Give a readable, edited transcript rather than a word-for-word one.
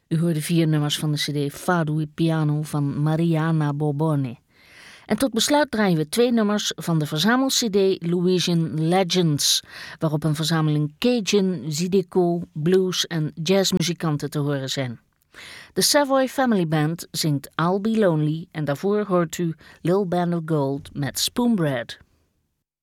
U hoorde 4 nummers van de cd Fado e Piano van Mariana Bobone. En tot besluit draaien we 2 nummers van de verzamel-cd Louisian Legends, waarop een verzameling Cajun, Zydeco, blues en jazzmuzikanten te horen zijn. De Savoy Family Band zingt I'll Be Lonely en daarvoor hoort u Lil Band of Gold met Spoonbread.